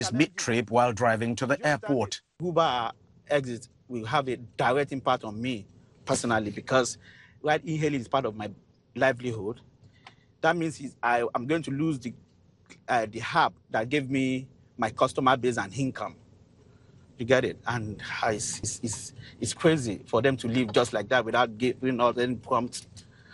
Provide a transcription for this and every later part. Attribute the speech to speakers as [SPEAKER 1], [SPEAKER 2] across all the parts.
[SPEAKER 1] mid-trip while driving to the airport.
[SPEAKER 2] Uber exit will have a direct impact on me personally because ride e-hailing is part of my livelihood. That means I'm going to lose the hub that gave me my customer base and income. You get it? And it's crazy for them to leave just like that without giving us any prompt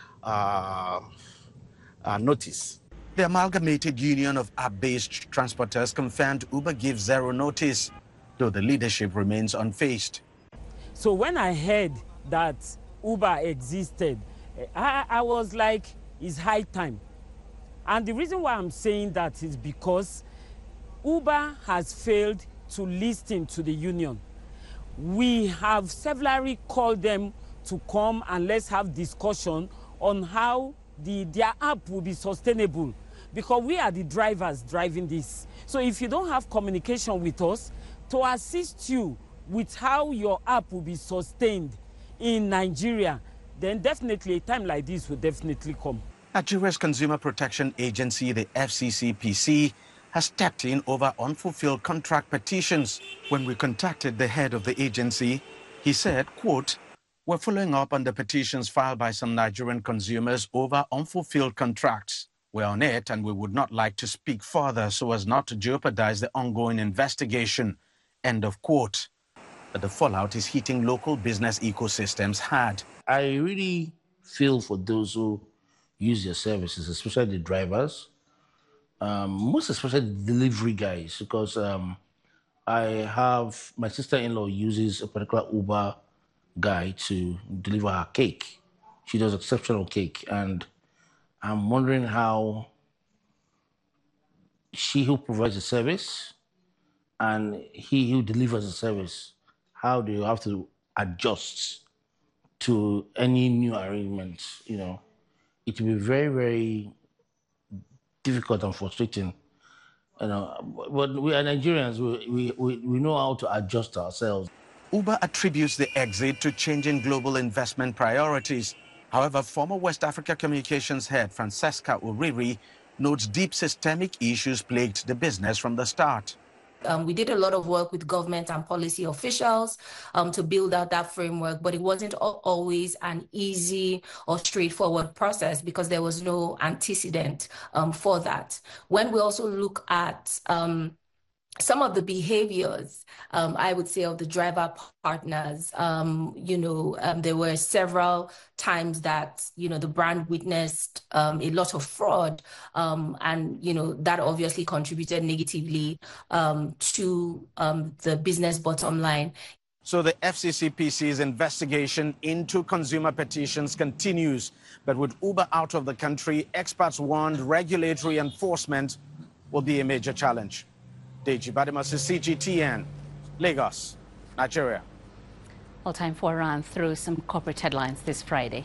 [SPEAKER 2] notice.
[SPEAKER 1] The Amalgamated Union of App-Based Transporters confirmed Uber gives zero notice, though the leadership remains unfazed.
[SPEAKER 3] So when I heard that Uber existed, I was like, it's high time. And the reason why I'm saying that is because Uber has failed to listen to the union. We have severally called them to come and let's have discussion on how their app will be sustainable, because we are the drivers driving this. So if you don't have communication with us to assist you with how your app will be sustained in Nigeria, then definitely a time like this will definitely come.
[SPEAKER 1] Nigeria's Consumer Protection Agency, the FCCPC, has stepped in over unfulfilled contract petitions. When we contacted the head of the agency, he said, quote, "We're following up on the petitions filed by some Nigerian consumers over unfulfilled contracts. We're on it and we would not like to speak further so as not to jeopardize the ongoing investigation." End of quote. But the fallout is hitting local business ecosystems hard.
[SPEAKER 4] I really feel for those who use your services, especially the drivers, most especially the delivery guys, because I have my sister-in-law uses a particular Uber guy to deliver her cake. She does exceptional cake, and I'm wondering how she who provides the service and he who delivers the service, how do you have to adjust to any new arrangements? You know, it will be very, very difficult and frustrating. You know, but we are Nigerians. We know how to adjust ourselves.
[SPEAKER 1] Uber attributes the exit to changing global investment priorities. However, former West Africa Communications head Francesca Uriri notes deep systemic issues plagued the business from the start.
[SPEAKER 5] We did a lot of work with government and policy officials to build out that framework, but it wasn't always an easy or straightforward process because there was no antecedent for that. When we also look at some of the behaviors, I would say, of the driver partners, there were several times that, the brand witnessed a lot of fraud, and, that obviously contributed negatively to the business bottom line.
[SPEAKER 1] So the FCCPC's investigation into consumer petitions continues. But with Uber out of the country, experts warned regulatory enforcement will be a major challenge. Deji Bademasi, CGTN, Lagos, Nigeria.
[SPEAKER 6] Well, time for a run through some corporate headlines this Friday.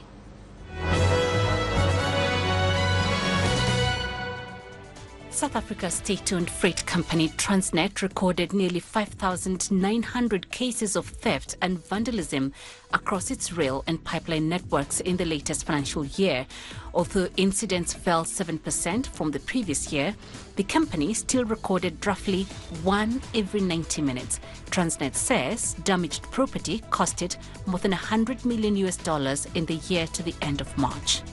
[SPEAKER 6] South Africa's state-owned freight company Transnet recorded nearly 5,900 cases of theft and vandalism across its rail and pipeline networks in the latest financial year. Although incidents fell 7% from the previous year, the company still recorded roughly one every 90 minutes. Transnet says damaged property cost it more than $100 million in the year to the end of March.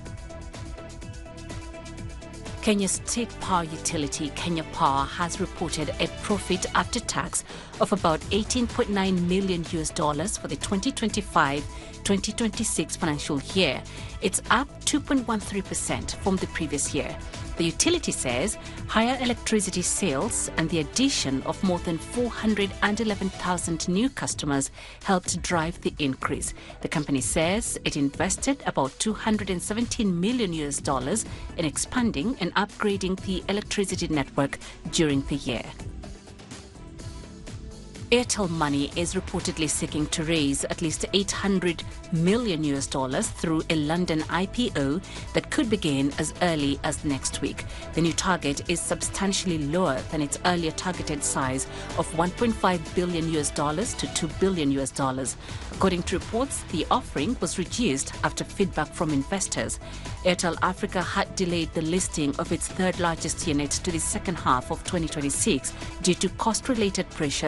[SPEAKER 6] Kenya's state power utility, Kenya Power, has reported a profit after tax of about $18.9 million for the 2025-2026 financial year. It's up 2.13% from the previous year. The utility says higher electricity sales and the addition of more than 411,000 new customers helped drive the increase. The company says it invested about $217 million in expanding and upgrading the electricity network during the year. Airtel Money is reportedly seeking to raise at least $800 million through a London IPO that could begin as early as next week. The new target is substantially lower than its earlier targeted size of $1.5 billion to $2 billion. According to reports, the offering was reduced after feedback from investors. Airtel Africa had delayed the listing of its third largest unit to the second half of 2026 due to cost-related pressure